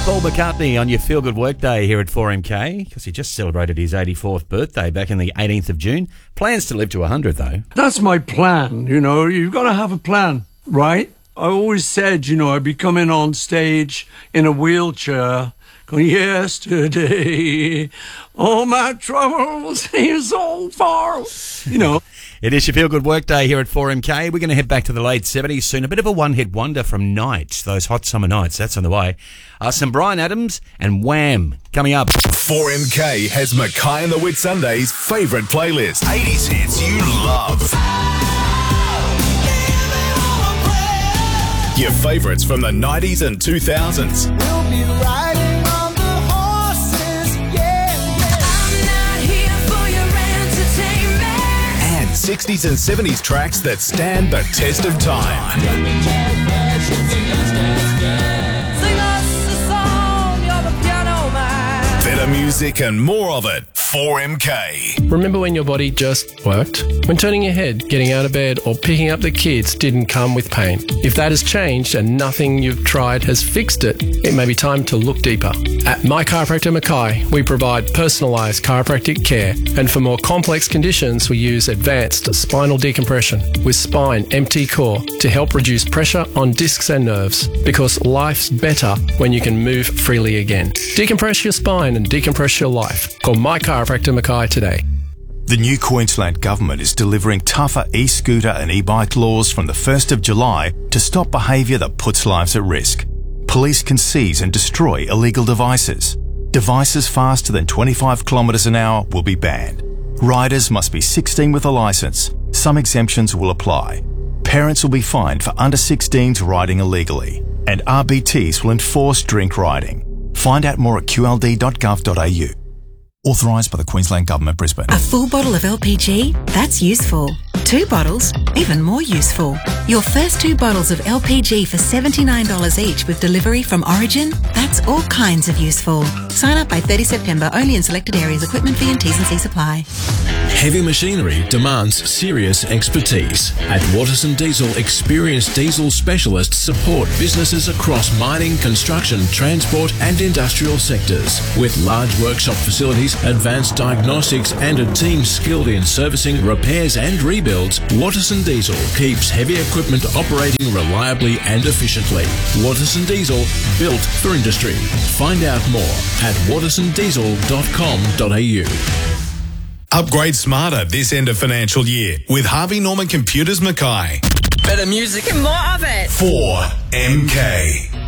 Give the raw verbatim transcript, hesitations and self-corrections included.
Paul McCartney on your Feel Good Workday here at four M K, because he just celebrated his eighty-fourth birthday back in the eighteenth of June. Plans to live to one hundred, though. That's my plan, you know. You've got to have a plan, right? I always said, you know, I'd be coming on stage in a wheelchair, going, yesterday, all my troubles seem so far, you know. It is your Feel Good Workday here at four M K. We're going to head back to the late seventies soon. A bit of a one-hit wonder from Night, those hot summer nights. That's on the way. Uh, some Bryan Adams and Wham coming up. four M K has Mackay and the Whitsundays' favourite playlist. eighties hits you love. Your favourites from the nineties and two thousands. We'll be riding on the horses, yeah, yeah. I'm not here for your entertainment. And sixties and seventies tracks that stand the test of time. Sing us a song, you're the piano man. Better music and more of it. four M K. Remember when your body just worked? When turning your head, getting out of bed, or picking up the kids didn't come with pain? If that has changed and nothing you've tried has fixed it, it may be time to look deeper. At My Chiropractor Mackay, we provide personalised chiropractic care, and for more complex conditions, we use advanced spinal decompression with Spine M T Core to help reduce pressure on discs and nerves, because life's better when you can move freely again. Decompress your spine and decompress your life. Call My Chiropractor Mackay today. The new Queensland Government is delivering tougher e-scooter and e-bike laws from the first of July to stop behaviour that puts lives at risk. Police can seize and destroy illegal devices. Devices faster than twenty-five kilometres an hour will be banned. Riders must be sixteen with a licence. Some exemptions will apply. Parents will be fined for under sixteens riding illegally. And R B Ts will enforce drink riding. Find out more at q l d dot gov dot a u. Authorised by the Queensland Government, Brisbane. A full bottle of L P G? That's useful. Two bottles? Even more useful. Your first two bottles of L P G for seventy-nine dollars each with delivery from Origin? That's all kinds of useful. Sign up by thirtieth September, only in selected areas. Equipment fee and T's and C's apply. Heavy machinery demands serious expertise. At Waterson Diesel, experienced diesel specialists support businesses across mining, construction, transport and industrial sectors. With large workshop facilities, advanced diagnostics and a team skilled in servicing, repairs and rebuilds, Waterson Diesel keeps heavy equipment operating reliably and efficiently. Waterson Diesel, built for industry. Find out more at waterson diesel dot com dot a u. Upgrade smarter this end of financial year with Harvey Norman Computers Mackay. Better music and more of it. four M K.